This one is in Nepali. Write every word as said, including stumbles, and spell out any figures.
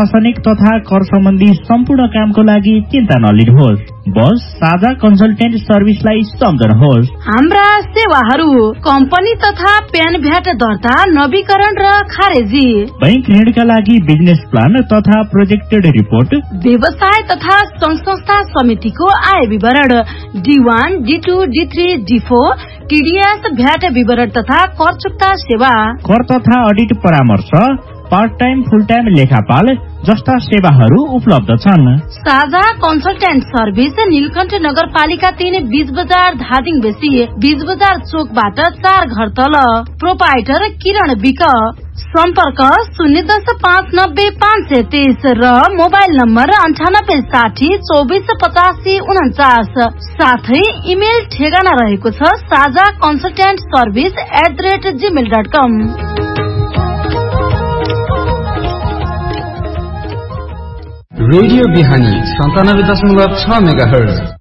प्रशासनिक तथा कर सम्बन्धी सम्पूर्ण कामको लागि चिन्ता नलिनुहोस्। बस साझा कन्सल्टेन्ट सर्भिसलाई सम्झनुहोस्। हाम्रा सेवाहरू कम्पनी तथा प्यान भ्याट दर्ता, नवीकरण र खारेजी, बैंक ऋणका लागि बिजनेस प्लान तथा प्रोजेक्टेड रिपोर्ट, व्यवसाय तथा संघ संस्था समितिको आय विवरण, D one, D two, D three, D four, TDS, VAT विवरण तथा कर चुक्ता सेवा, कर तथा अडिट परामर्श, पार्ट टाइम फुल टाइम लेखापाल जस्ता सेवाहरू उपलब्ध छन्। साझा कन्सल्टेन्ट सर्भिस नीलकण्ठ नगरपालिका तीन, बीज बजार, धादिङ बेसी, बीज बजार चोकबाट चार घर तल। प्रोपाइटर किरण विक। सम्पर्क शून्य दस पाँच नब्बे पाँच सय तेइस र मोबाइल नम्बर अन्ठानब्बे साठी चौबिस पचासी उन्चास। साथै इमेल ठेगाना रहेको छ साझा consultant service at the rate Gmail dot com. Radio बिहानी सन्तानब्बे दशमलव छ मेगा हर्ज।